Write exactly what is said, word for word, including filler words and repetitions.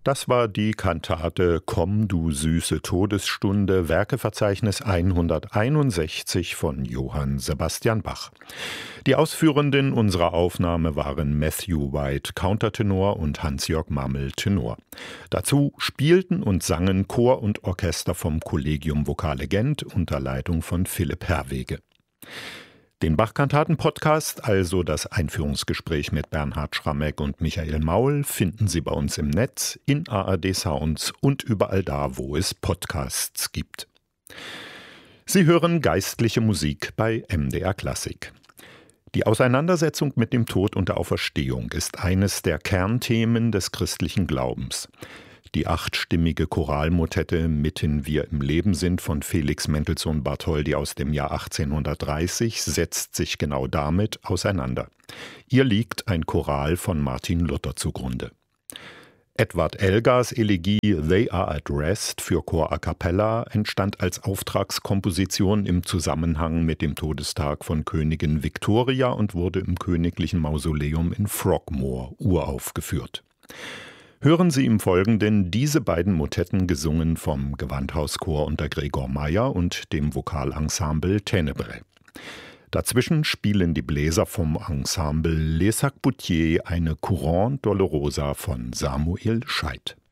Das war die Kantate »Komm, du süße Todesstunde«, Werkeverzeichnis hunderteinundsechzig von Johann Sebastian Bach. Die Ausführenden unserer Aufnahme waren Matthew White, Countertenor, und Hans-Jörg Mammel, Tenor. Dazu spielten und sangen Chor und Orchester vom Collegium Vocale Gent unter Leitung von Philipp Herwege. Den Bach-Kantaten-Podcast, also das Einführungsgespräch mit Bernhard Schrammeck und Michael Maul, finden Sie bei uns im Netz, in A R D Sounds und überall da, wo es Podcasts gibt. Sie hören geistliche Musik bei M D R Klassik. Die Auseinandersetzung mit dem Tod und der Auferstehung ist eines der Kernthemen des christlichen Glaubens. Die achtstimmige Choralmotette »Mitten wir im Leben sind« von Felix Mendelssohn Bartholdy aus dem Jahr achtzehnhundertdreißig setzt sich genau damit auseinander. Ihr liegt ein Choral von Martin Luther zugrunde. Edward Elgars Elegie »They are at rest« für Chor a cappella entstand als Auftragskomposition im Zusammenhang mit dem Todestag von Königin Victoria und wurde im königlichen Mausoleum in Frogmore uraufgeführt. Hören Sie im Folgenden diese beiden Motetten gesungen vom Gewandhauschor unter Gregor Meyer und dem Vokalensemble Ténèbres. Dazwischen spielen die Bläser vom Ensemble Les Sac-Poutiers eine Courante Dolorosa von Samuel Scheidt.